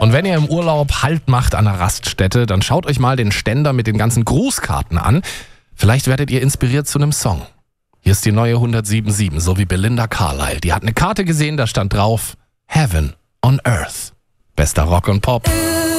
Und wenn ihr im Urlaub Halt macht an einer Raststätte, dann schaut euch mal den Ständer mit den ganzen Grußkarten an. Vielleicht werdet ihr inspiriert zu einem Song. Hier ist die neue 107.7, so wie Belinda Carlisle. Die hat eine Karte gesehen, da stand drauf Heaven on Earth. Bester Rock und Pop.